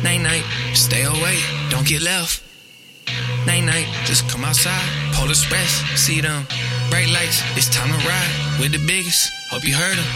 Night night, stay away, don't get left. Night night, just come outside, Polar Express, see them bright lights, it's time to ride with the biggest. Hope you heard them.